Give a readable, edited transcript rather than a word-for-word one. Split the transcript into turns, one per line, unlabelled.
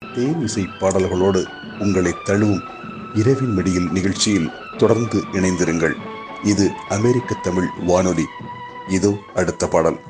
தேன் இசை பாடல்களோடு உங்களை தழுவும் இரவின் மடியில் நிகழ்ச்சியில் தொடர்ந்து இணைந்திருங்கள். இது அமெரிக்க தமிழ் வானொலி. இதோ அடுத்த பாடல்.